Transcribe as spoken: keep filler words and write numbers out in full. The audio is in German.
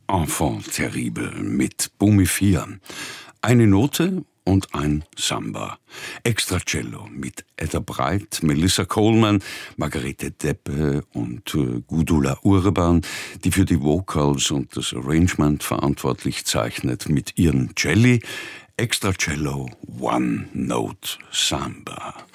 Enfant terrible mit Bumi vier. Eine Note und ein Samba. Extra Cello mit Edda Breit, Melissa Coleman, Margarete Deppe und äh, Gudula Urban, die für die Vocals und das Arrangement verantwortlich zeichnet, mit ihren Celli. Extra Cello One Note Samba.